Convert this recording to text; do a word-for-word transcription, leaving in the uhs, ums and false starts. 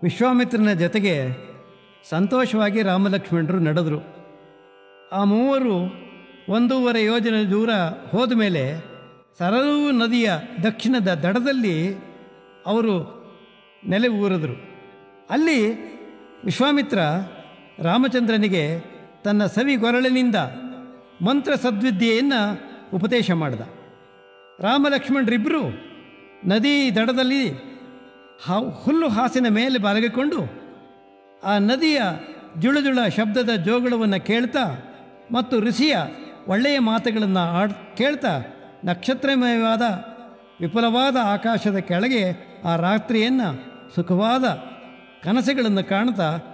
ವಿಶ್ವಾಮಿತ್ರನ ಜೊತೆಗೆ ಸಂತೋಷವಾಗಿ ರಾಮಲಕ್ಷ್ಮಣರು ನಡೆದರು. ಆ ಮೂವರು ಒಂದೂವರೆ ಯೋಜನೆ ದೂರ ಹೋದ ಮೇಲೆ ಸರಯೂ ನದಿಯ ದಕ್ಷಿಣದ ದಡದಲ್ಲಿ ಅವರು ನೆಲೆ ಊರಿದರು. ಅಲ್ಲಿ ವಿಶ್ವಾಮಿತ್ರ ರಾಮಚಂದ್ರನಿಗೆ ತನ್ನ ಸವಿಗೊರಳಿನಿಂದ ಮಂತ್ರ ಸದ್ವಿದ್ಯೆಯನ್ನು ಉಪದೇಶ ಮಾಡಿದ. ರಾಮಲಕ್ಷ್ಮಣರಿಬ್ಬರು ನದಿ ದಡದಲ್ಲಿ ಹಾ ಹುಲ್ಲು ಹಾಸಿನ ಮೇಲೆ ಮಲಗಿಕೊಂಡು ಆ ನದಿಯ ಜುಳುಜುಳ ಶಬ್ದದ ಜೋಗುಳವನ್ನು ಕೇಳ್ತಾ ಮತ್ತು ಋಷಿಯ ಒಳ್ಳೆಯ ಮಾತುಗಳನ್ನು ಆಡ್ ಕೇಳ್ತಾ ನಕ್ಷತ್ರಮಯವಾದ ವಿಪುಲವಾದ ಆಕಾಶದ ಕೆಳಗೆ ಆ ರಾತ್ರಿಯನ್ನು ಸುಖವಾದ ಕನಸುಗಳನ್ನು ಕಾಣ್ತಾ